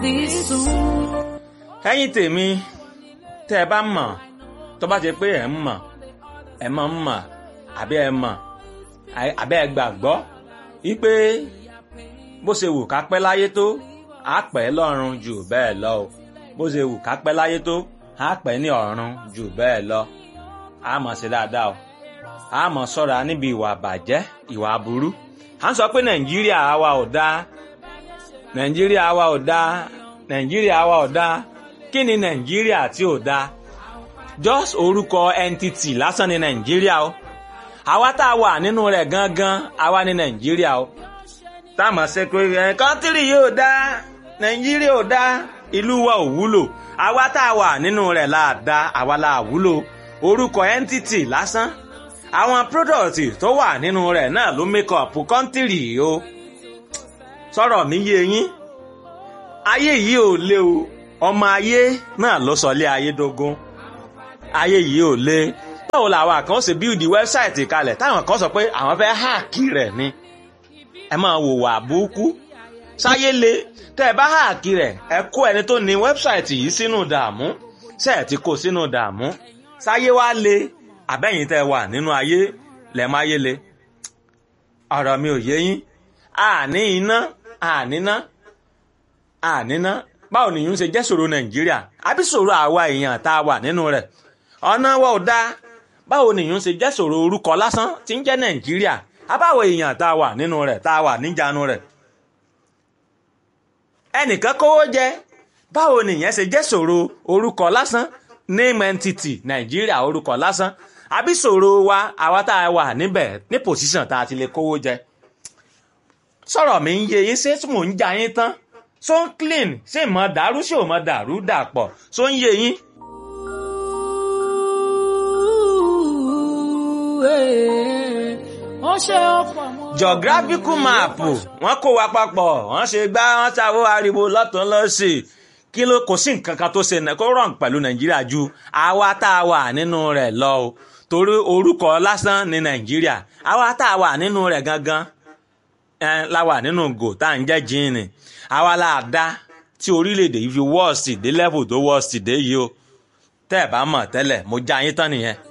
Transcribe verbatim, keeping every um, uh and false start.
ẹ̀yin tèmi tẹ́ ẹ bá mọ̀ tó bá jẹ́ pé ẹ ń mọ̀ ẹ mọ̀ ń mọ̀ àbí ẹ mọ̀ àbí ẹ gbàgbọ́ wípé bó ṣe wù ká pẹ́ láyé tó á pẹ́ lọ́run jù bẹ́ẹ̀ lọ o bó ṣe wù ká pẹ́ láyé tó á pẹ́ ní ọ̀run jù bẹ́ẹ̀ lọ á mọ̀ ṣe dáadáa o á mọ̀ ṣọ́ra níbi ìwà bàjẹ́ ìwà aburú à ń sọ pé nàìjíríà wa ò dáa nàìjíríà wa ò dáa nàìjíríà wa ò dáa kí ni nàìjíríà tí ò dáa just orúkọ entity lásán ni nàìjíríà o àwa tá a wà nínú rẹ̀ gangan àwa ni nàìjíríà o tá a mọ̀ ṣe pé kọ́ńtírì yóò dáa nàìjíríà ò dáa ìlú wa ò wúlò àwa tá a wà nínú rẹ̀ là dá àwa là wúlò orúkọ entity lásán àwọn product tó wà nínú rẹ̀ náà ló make up kọ́ńtírì o sọ̀rọ̀ mi yé yín ayé yìí ò lé o ọmọ ayé náà ló sọlé ayé dógún ayé yìí ò lé báwo làwọn kan ṣe build website kalẹ̀ táwọn kan sọ pé àwọn fẹ́ háàkì rẹ̀ ni ẹ máa wò wà búkú sáyé le tẹ́ ẹ bá háàkì rẹ̀ ẹ kó ẹni tó ní website yìí sínú dààmú ṣe ẹ ti kó sínú dààmú sáyé wá le àbẹ́yìn tẹ́ wà nínú ayé lẹ̀ máa yé le ọ̀rọ̀ mi ò yé yín àní iná àníná àníná báwo nìyún ṣe jẹ́ ṣòro nàìjíríà àbí ṣòro àwa èèyàn tá a wà nínú rẹ̀ ọ̀nà wa ò dáa báwo nìyún ṣe jẹ́ ṣòro orúkọ lásán tí ń jẹ́ nàìjíríà àbáwo èèyàn tá a wà nínú rẹ̀ tá a wà níjànú rẹ̀ ẹnìkan kówó jẹ báwo nìyẹn ṣe jẹ́ ṣòro orúkọ lásán name entity nàìjíríà orúkọ lásán àbí ṣòro wa àwa tá a wà níbẹ̀ ní position tá a ti lè kówó jẹ sọ̀rọ̀ mi ń yé yín ṣé mò ń ja yín tán so ń clean ṣé ìmọ̀ dàrú ṣé ò mọ̀ dàrú dàpọ̀ so ń yé yín. geographical map wọ́n kó wa papọ̀ wọ́n ṣe gbá wọ́n ṣàwó ariwo lọ́tún lọ́sì kí ló kò sí nǹkan kan tó ṣe kó rọrùn pẹ̀lú nàìjíríà ju àwa tá a wà nínú rẹ̀ lọ o torí orúkọ lásán ní nàìjíríà àwa tá a wà nínú rẹ̀ gangan la wà nínú gò tá à ń jẹ́ jíìnì àwa la dá tí orílẹ̀-èdè yìí fi wọ́ọ̀sì dé level tó wọ́ọ̀sì dé yìí o tẹ́ ẹ̀ bá mọ̀ tẹ́lẹ̀ mo já yín tán nìyẹn.